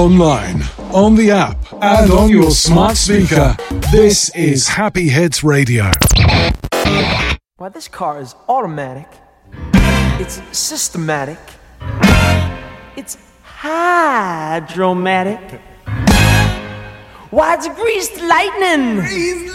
online, on the app, and on your smart speaker. This is Happy Hits Radio. Why, this car is automatic. It's systematic. It's hydromatic. Why, it's greased lightning.